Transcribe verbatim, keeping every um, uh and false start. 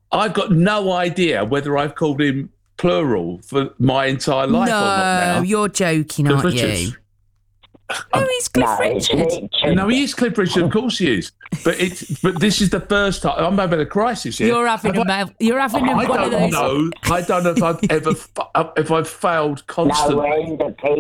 I've got no idea whether I've called him plural for my entire life no, or not now. You're joking, aren't you? No, he's Cliff No, it's Richard. Richard. No, he is Cliff Richard, of course he is. But it's but this is the first time I'm having a crisis here. You're having Have a I- mouth. You're having a I one of don't those. know. I don't know if I've ever if I've failed No, constantly. we're in the